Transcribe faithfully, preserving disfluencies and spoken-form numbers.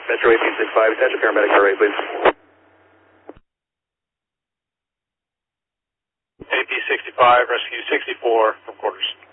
Metro eighteen sixty-five, attention paramedic array, please. A P sixty-five, rescue sixty-four from quarters.